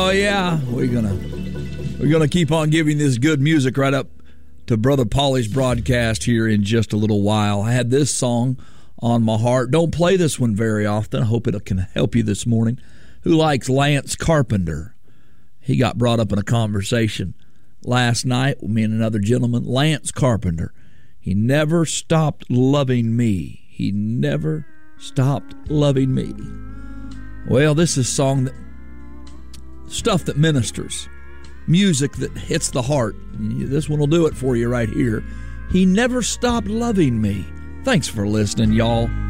Oh yeah, we're gonna keep on giving this good music right up to Brother Paulie's broadcast here in just a little while. I had this song on my heart. Don't play this one very often. I hope it can help you this morning. Who likes Lance Carpenter? He got brought up in a conversation last night with me and another gentleman. Lance Carpenter. He never stopped loving me. He never stopped loving me. Well, this is stuff that ministers, music that hits the heart. This one will do it for you right here. He never stopped loving me. Thanks for listening, y'all.